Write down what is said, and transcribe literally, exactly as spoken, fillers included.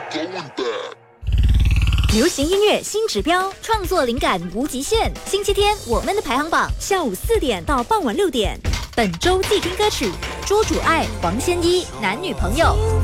流行音乐新指标，创作灵感无极限。星期天我们的排行榜，下午四点到傍晚六点。本周必听歌曲：朱主爱、黄仙一，男女朋友。